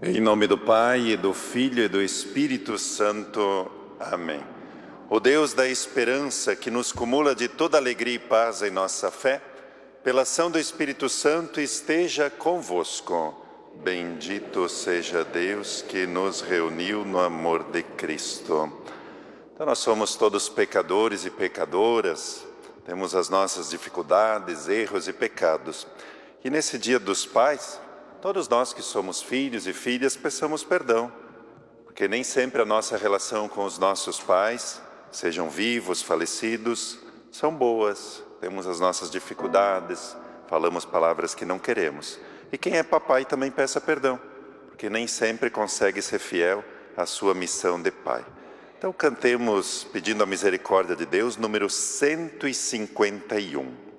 Em nome do Pai, e do Filho e do Espírito Santo. Amém. O Deus da esperança, que nos cumula de toda alegria e paz em nossa fé, pela ação do Espírito Santo, esteja convosco. Bendito seja Deus que nos reuniu no amor de Cristo. Então nós somos todos pecadores e pecadoras, temos as nossas dificuldades, erros e pecados. E nesse Dia dos Pais, todos nós que somos filhos e filhas peçamos perdão, porque nem sempre a nossa relação com os nossos pais, sejam vivos, falecidos, são boas. Temos as nossas dificuldades, falamos palavras que não queremos. E quem é papai também peça perdão, porque nem sempre consegue ser fiel à sua missão de pai. Então cantemos, pedindo a misericórdia de Deus, número 151.